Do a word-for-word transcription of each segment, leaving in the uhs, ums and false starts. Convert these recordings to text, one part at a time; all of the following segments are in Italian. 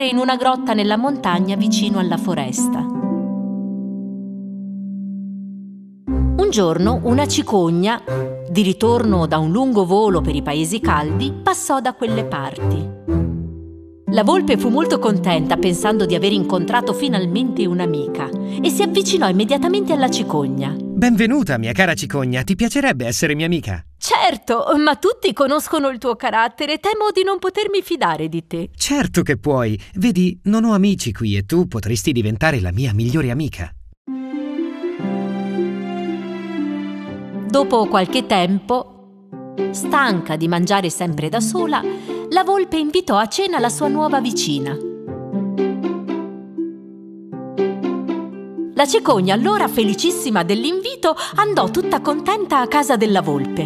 in una grotta nella montagna vicino alla foresta. Un giorno una cicogna, di ritorno da un lungo volo per i paesi caldi, passò da quelle parti. La volpe fu molto contenta pensando di aver incontrato finalmente un'amica e si avvicinò immediatamente alla cicogna. Benvenuta, mia cara cicogna, ti piacerebbe essere mia amica? Certo, ma tutti conoscono il tuo carattere, temo di non potermi fidare di te. Certo che puoi, vedi, non ho amici qui e tu potresti diventare la mia migliore amica. Dopo qualche tempo, stanca di mangiare sempre da sola, la volpe invitò a cena la sua nuova vicina. La cicogna, allora felicissima dell'invito, andò tutta contenta a casa della volpe.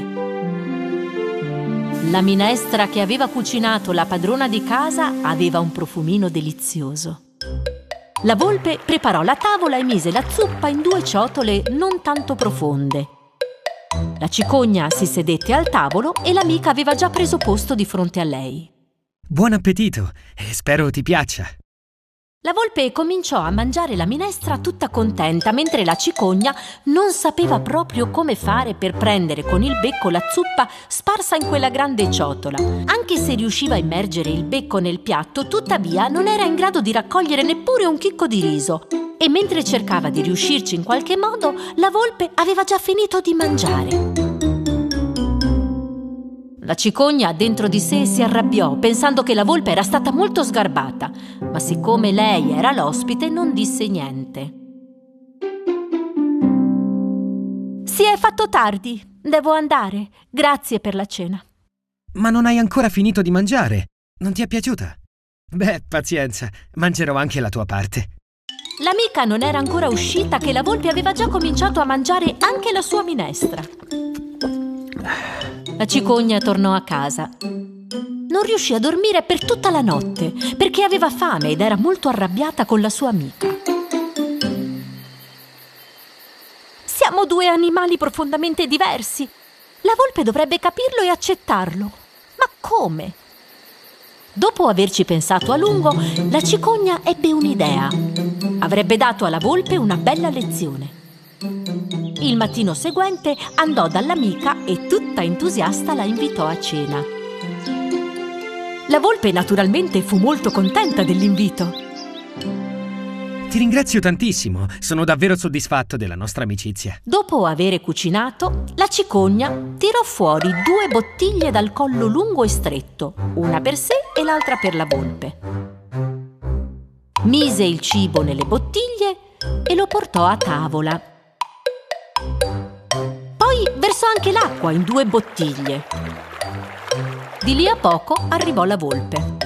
La minestra che aveva cucinato la padrona di casa aveva un profumino delizioso. La volpe preparò la tavola e mise la zuppa in due ciotole non tanto profonde. La cicogna si sedette al tavolo e l'amica aveva già preso posto di fronte a lei. Buon appetito e spero ti piaccia. La volpe cominciò a mangiare la minestra tutta contenta, mentre la cicogna non sapeva proprio come fare per prendere con il becco la zuppa sparsa in quella grande ciotola. Anche se riusciva a immergere il becco nel piatto, tuttavia non era in grado di raccogliere neppure un chicco di riso. E mentre cercava di riuscirci in qualche modo, la volpe aveva già finito di mangiare. La cicogna dentro di sé si arrabbiò, pensando che la volpe era stata molto sgarbata, ma siccome lei era l'ospite non disse niente. Si è fatto tardi, devo andare. Grazie per la cena. Ma non hai ancora finito di mangiare? Non ti è piaciuta? Beh, pazienza, mangerò anche la tua parte. L'amica non era ancora uscita che la volpe aveva già cominciato a mangiare anche la sua minestra. La cicogna tornò a casa. Non riuscì a dormire per tutta la notte perché aveva fame ed era molto arrabbiata con la sua amica. Siamo due animali profondamente diversi. La volpe dovrebbe capirlo e accettarlo. Ma come? Dopo averci pensato a lungo, la cicogna ebbe un'idea. Avrebbe dato alla volpe una bella lezione. Il mattino seguente andò dall'amica e tutta entusiasta la invitò a cena. La volpe naturalmente fu molto contenta dell'invito. Ti ringrazio tantissimo, sono davvero soddisfatto della nostra amicizia. Dopo avere cucinato, la cicogna tirò fuori due bottiglie dal collo lungo e stretto, una per sé e l'altra per la volpe. Mise il cibo nelle bottiglie e lo portò a tavola. Poi versò anche l'acqua in due bottiglie. Di lì a poco arrivò la volpe.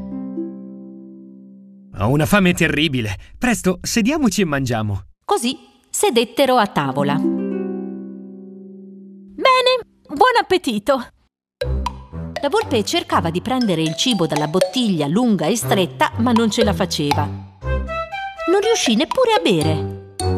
Ho una fame terribile. Presto, sediamoci e mangiamo. Così sedettero a tavola. Bene, buon appetito! La volpe cercava di prendere il cibo dalla bottiglia lunga e stretta, ma non ce la faceva. Non riuscì neppure a bere.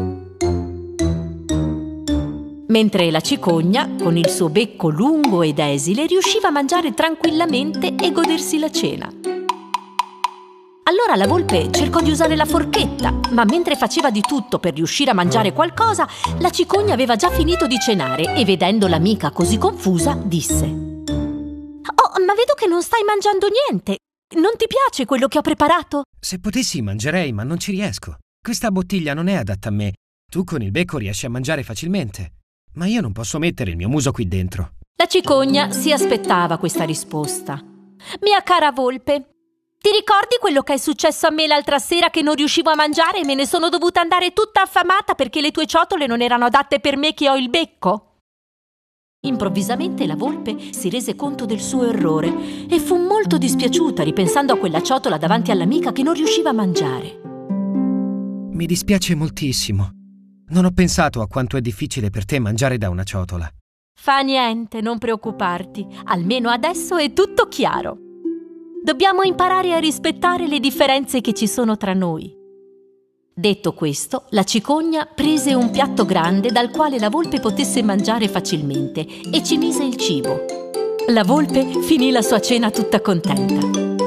Mentre la cicogna, con il suo becco lungo ed esile, riusciva a mangiare tranquillamente e godersi la cena. Allora la volpe cercò di usare la forchetta, ma mentre faceva di tutto per riuscire a mangiare qualcosa, la cicogna aveva già finito di cenare e, vedendo l'amica così confusa, disse: «Oh, ma vedo che non stai mangiando niente. Non ti piace quello che ho preparato?» Se potessi mangerei, ma non ci riesco. Questa bottiglia non è adatta a me. Tu con il becco riesci a mangiare facilmente. Ma io non posso mettere il mio muso qui dentro. La cicogna si aspettava questa risposta. «Mia cara volpe, ti ricordi quello che è successo a me l'altra sera che non riuscivo a mangiare e me ne sono dovuta andare tutta affamata perché le tue ciotole non erano adatte per me che ho il becco?» Improvvisamente la volpe si rese conto del suo errore e fu molto dispiaciuta ripensando a quella ciotola davanti all'amica che non riusciva a mangiare. Mi dispiace moltissimo. Non ho pensato a quanto è difficile per te mangiare da una ciotola. Fa niente, non preoccuparti. Almeno adesso è tutto chiaro. Dobbiamo imparare a rispettare le differenze che ci sono tra noi. Detto questo, la cicogna prese un piatto grande dal quale la volpe potesse mangiare facilmente e ci mise il cibo. La volpe finì la sua cena tutta contenta.